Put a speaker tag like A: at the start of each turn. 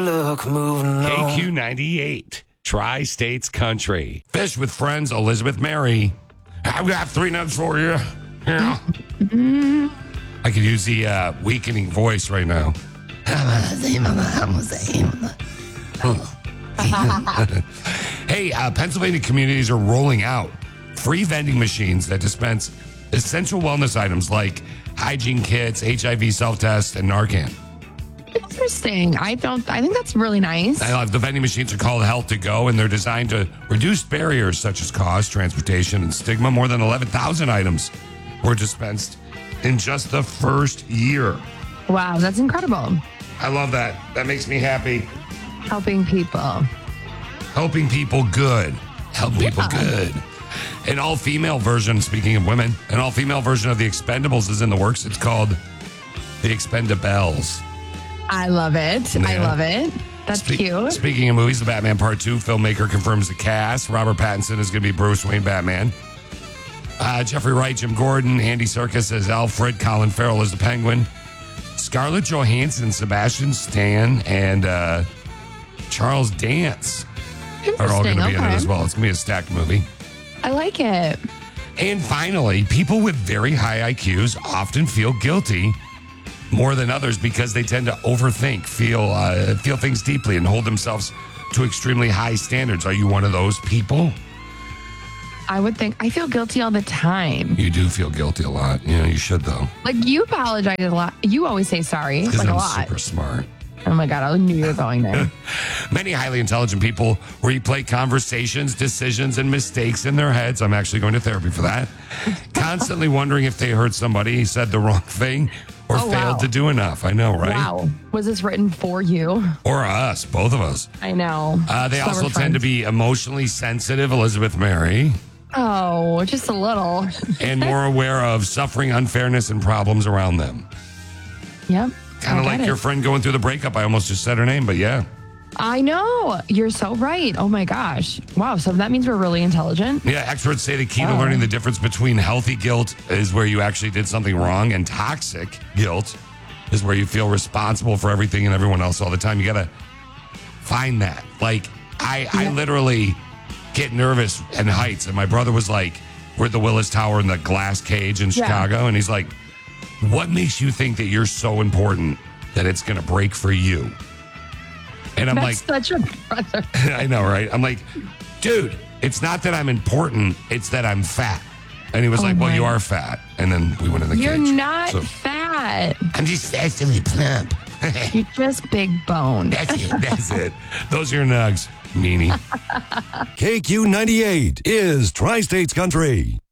A: Look, moving on.
B: KQ98, Tri-States Country. Fish with friends, Elizabeth Mary. I've got 3 nuts for you. Yeah. I could use the weakening voice right now. Hey, Pennsylvania communities are rolling out free vending machines that dispense essential wellness items like hygiene kits, HIV self-test, and Narcan.
C: Interesting. I think that's really nice.
B: I love the vending machines are called Health to Go, and they're designed to reduce barriers such as cost, transportation, and stigma. More than 11,000 items were dispensed in just the first year.
C: Wow, that's incredible.
B: I love that. That makes me happy.
C: Helping people.
B: Helping people good. Help people good. An all-female version, speaking of women, an all-female version of The Expendables is in the works. It's called The Expendables.
C: I love it.
B: Yeah.
C: I love it. That's cute.
B: Speaking of movies, The Batman Part 2 filmmaker confirms the cast. Robert Pattinson is going to be Bruce Wayne Batman. Jeffrey Wright, Jim Gordon, Andy Serkis as Alfred, Colin Farrell as the Penguin. Scarlett Johansson, Sebastian Stan, and Charles Dance are all going to be in it as well. It's going to be a stacked movie.
C: I like it.
B: And finally, people with very high IQs often feel guilty more than others because they tend to overthink, feel things deeply, and hold themselves to extremely high standards. Are you one of those people?
C: I would think I feel guilty all the time.
B: You do feel guilty a lot. Yeah, you should, though.
C: Like, you apologize a lot. You always say sorry,
B: Because
C: like a
B: I'm
C: lot.
B: super smart.
C: Oh my God, I knew you were going there.
B: Many highly intelligent people replay conversations, decisions, and mistakes in their heads. I'm actually going to therapy for that. Constantly wondering if they heard somebody said the wrong thing or failed to do enough. I know, right?
C: Wow. Was this written for you?
B: Or us, both of us.
C: I know.
B: They also tend to be emotionally sensitive, Elizabeth Mary.
C: Oh, just a little.
B: And more aware of suffering, unfairness, and problems around them.
C: Yep.
B: Kind of like your friend going through the breakup. I almost just said her name, but yeah.
C: I know. You're so right. Oh my gosh. Wow. So that means we're really intelligent.
B: Yeah, experts say the key to learning the difference between healthy guilt is where you actually did something wrong, and toxic guilt is where you feel responsible for everything and everyone else all the time. You got to find that. Like, I literally get nervous at heights, and my brother was like, we're at the Willis Tower in the glass cage in Chicago, and he's like, what makes you think that you're so important that it's going to break for you? And I'm
C: That's
B: like,
C: such a brother.
B: I know, right? I'm like, dude, it's not that I'm important, it's that I'm fat. And he was like, well, you are fat. And then we went in the cage.
C: You're not fat.
B: I'm just actually plump.
C: You're just big boned.
B: That's it. Those are your nugs, meanie.
D: KQ98 is Tri-States Country.